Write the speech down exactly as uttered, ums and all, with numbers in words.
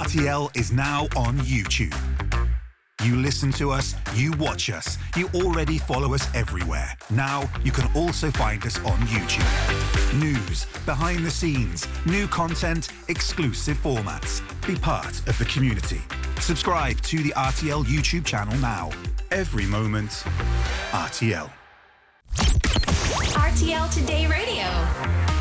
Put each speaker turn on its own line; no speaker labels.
R T L is now on YouTube. You listen to us, you watch us, you already follow us everywhere. Now you can also find us on YouTube. News, behind the scenes, new content, exclusive formats. Be part of the community. Subscribe to the R T L YouTube channel now. Every moment, R T L.
R T L Today Radio.